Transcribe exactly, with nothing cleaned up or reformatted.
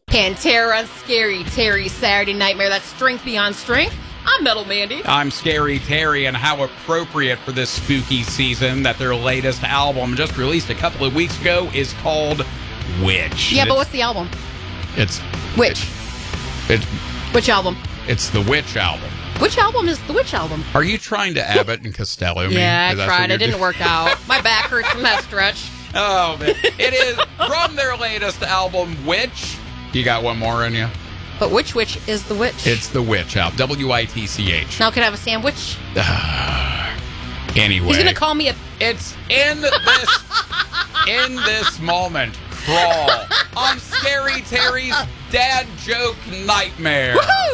Pantera, Scary Terry, Saturday Nightmare. That's Strength Beyond Strength. I'm Metal Mandy. I'm Scary Terry, and how appropriate for this spooky season that their latest album, just released a couple of weeks ago, is called Witch. Yeah, but what's the album? It's... Which? It, Which album? it's the Witch album. Which album is the Witch album? Are you trying to Abbott and Costello me? Yeah, Is I that tried. what It you're didn't doing? work out. My back hurts from that stretch. Oh, man. It is from their latest album, Witch. You got one more in you? But which witch is the witch? It's the Witch album. W I T C H. Now can I have a sandwich? Anyway. He's going to call me a... It's in this in this moment. Crawl on Scary Terry's dad joke nightmare. Woohoo!